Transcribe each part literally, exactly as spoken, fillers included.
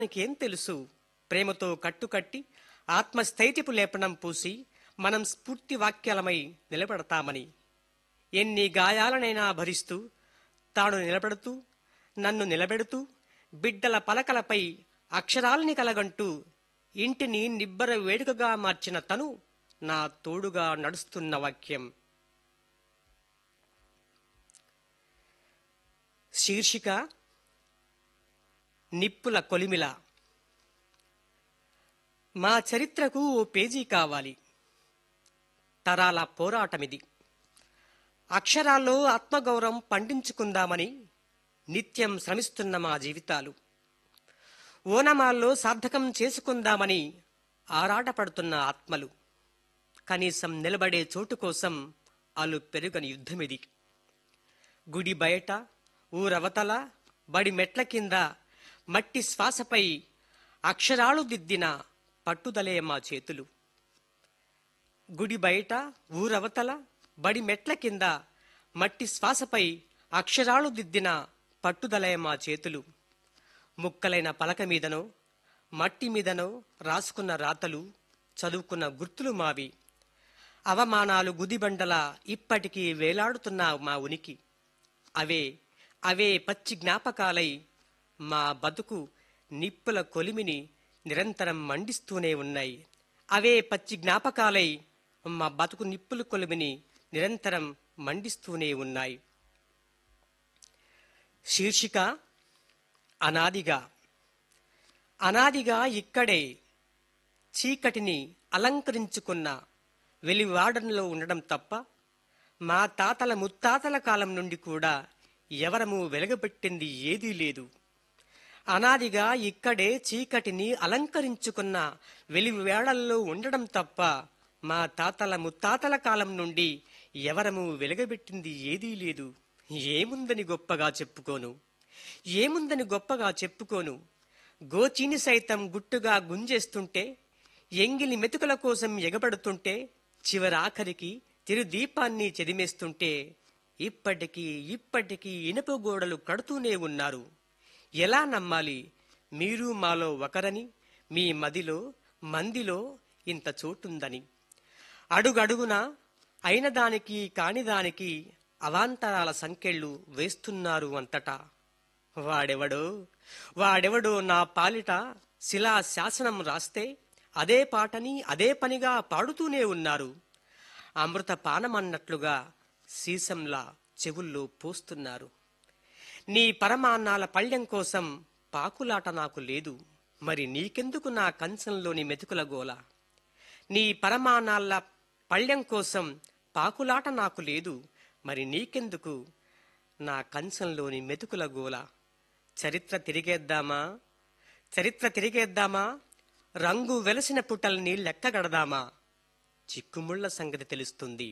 నీకేం తెలుసు? ప్రేమతో కట్టుకట్టి ఆత్మస్థైర్యపు లేపనం పూసి మనం స్ఫూర్తి వాక్యాలమై నిలబడతామని. ఎన్ని గాయాలనైనా భరిస్తూ తాను నిలబడుతూ నన్ను నిలబెడుతూ బిడ్డల పలకలపై అక్షరాల్ని కలగంటూ ఇంటిని నిబ్బర వేడుకగా మార్చిన తను నా తోడుగా నడుస్తున్న వాక్యం. శీర్షిక నిప్పుల కొలిమిల. మా చరిత్రకు ఓ పేజీ కావాలి. తరాల పోరాటమిది. అక్షరాల్లో ఆత్మగౌరవం పండించుకుందామని నిత్యం శ్రమిస్తున్న మా జీవితాలు. ఓనమాల్లో సార్థకం చేసుకుందామని ఆరాటపడుతున్న ఆత్మలు. కనీసం నిలబడే చోటు కోసం అలు పెరుగని యుద్ధమిది. గుడి బయట, ఊరవతల, బడి మెట్ల కింద మట్టి శ్వాసపై అక్షరాలు దిద్దిన పట్టుదలే మా చేతులు. గుడి బయట, ఊరవతల, బడి మెట్ల కింద మట్టి శ్వాసపై అక్షరాలు దిద్దిన పట్టుదలే మా చేతులు. ముక్కలైన పలక మీదనో మట్టి మీదనో రాసుకున్న రాతలు, చదువుకున్న గుర్తులు మావి. అవమానాలు గుదిబండల ఇప్పటికీ వేలాడుతున్న మా ఉనికి. అవే అవే పచ్చి జ్ఞాపకాలై మా బతుకు నిప్పుల కొలిమిని నిరంతరం మండిస్తూనే ఉన్నాయి. అవే పచ్చి జ్ఞాపకాలై మా బతుకు నిప్పుల కొలిమిని నిరంతరం మండిస్తూనే ఉన్నాయి. శీర్షిక అనాదిగా. అనాదిగా ఇక్కడే చీకటిని అలంకరించుకున్న వెలివాడలో ఉండడం తప్ప మా తాతల ముత్తాతల కాలం నుండి కూడా ఎవరము వెలగబెట్టింది ఏదీ లేదు. అనాదిగా ఇక్కడే చీకటిని అలంకరించుకున్న వెలివేళల్లో ఉండడం తప్ప మా తాతల ముత్తాతల కాలం నుండి ఎవరము వెలగబెట్టింది ఏదీ లేదు. ఏముందని గొప్పగా చెప్పుకోను, ఏముందని గొప్పగా చెప్పుకోను. గోచీని సైతం గుట్టుగా గుంజేస్తుంటే, ఎంగిలి మెతుకుల కోసం ఎగబడుతుంటే, చివరాఖరికి తిరుదీపాన్ని చెదిమేస్తుంటే ఇప్పటికీ ఇప్పటికీ ఇనుప గోడలు కడుతూనే ఉన్నారు. ఎలా నమ్మాలి మీరు మాలో ఒకరని, మీ మదిలో మందిలో ఇంత చోటుందని? అడుగడుగున అయిన దానికి కానిదానికి అవాంతరాల సంకెళ్ళు వేస్తున్నారు అంతటా. వాడెవడో వాడెవడో నా పాలిట శిలా శాసనం రాస్తే అదే పాటని అదే పనిగా పాడుతూనే ఉన్నారు. అమృత పానమన్నట్లుగా సీసంలా చెవుల్లో పోస్తున్నారు. నీ పరమాన్నాల పళ్ళెం కోసం పాకులాట నాకు లేదు, మరి నీకెందుకు నా కంచంలోని మెతుకుల గోల? నీ పరమాన్నాల పళ్ళెం కోసం పాకులాట నాకు లేదు, మరి నీకెందుకు నా కంచంలోని మెతుకుల గోల? చరిత్ర తిరిగేద్దామా, చరిత్ర తిరిగేద్దామా, రంగు వెలసిన పుటల్ని లెక్కగడదామా, చిక్కుముళ్ల సంగతి తెలుస్తుంది.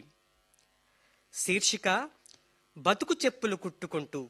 శీర్షిక బతుకు చెప్పులు కుట్టుకుంటూ.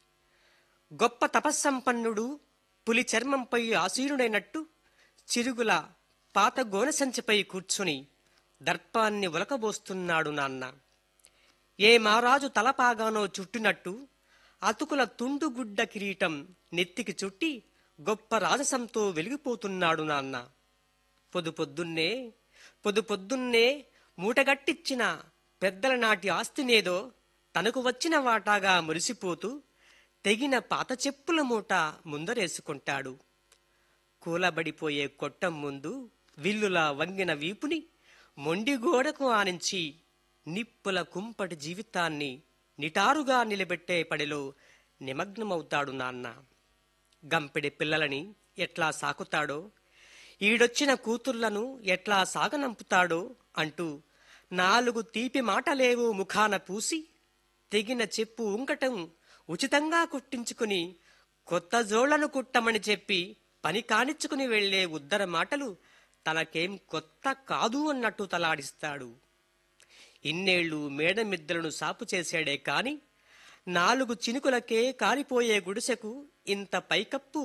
గొప్ప తపస్సంపన్నుడు పులి చర్మంపై ఆసీనుడైనట్టు చిరుగుల పాత గోనె సంచిపై కూర్చుని దర్పాన్ని ఒలకబోస్తున్నాడు నాన్న. ఏ మారాజు తలపాగానో చుట్టినట్టు అతుకుల తుండుగుడ్డ కిరీటం నెత్తికి చుట్టి గొప్ప రాజసంతో వెలిగిపోతున్నాడు నాన్న. పొద్దు పొద్దున్నే పొద్దు పొద్దున్నే మూటగట్టిచ్చిన పెద్దల నాటి ఆస్తినేదో తనకు వచ్చిన వాటాగా మురిసిపోతూ తెగిన పాత చెప్పుల మూట ముందరేసుకుంటాడు. కూలబడిపోయే కొట్టం ముందు విల్లులా వంగిన వీపుని మొండిగోడకు ఆనించి నిప్పుల కుంపటి జీవితాన్ని నిటారుగా నిలబెట్టే పడిలో నిమగ్నమవుతాడు నాన్న. గంపెడి పిల్లలని ఎట్లా సాకుతాడో, ఈడొచ్చిన కూతుర్లను ఎట్లా సాగనంపుతాడో అంటూ నాలుగు తీపి మాటలేవో ముఖాన పూసి తెగిన చెప్పు ఉంకటం ఉచితంగా కుట్టించుకుని కొత్త జోళ్లను కుట్టమని చెప్పి పని కానిచ్చుకుని వెళ్లే ఉద్దర మాటలు తనకేం కొత్త కాదు అన్నట్టు తలాడిస్తాడు. ఇన్నేళ్లు మేడమిద్దలను సాపు చేశాడే కాని నాలుగు చినుకులకే కారిపోయే గుడిసెకు ఇంత పైకప్పు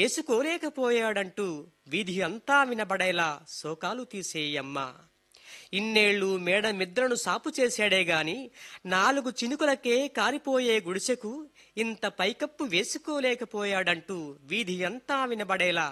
వేసుకోలేకపోయాడంటూ వీధి అంతా వినబడేలా శోకాలు తీసేయమ్మా. ఇన్నేళ్లు మేడ మిద్రను సాపు చేశాడే గాని నాలుగు చినుకులకే కారిపోయే గుడిసెకు ఇంత పైకప్పు వేసుకోలేకపోయాడంటూ వీధి అంతా వినబడేలా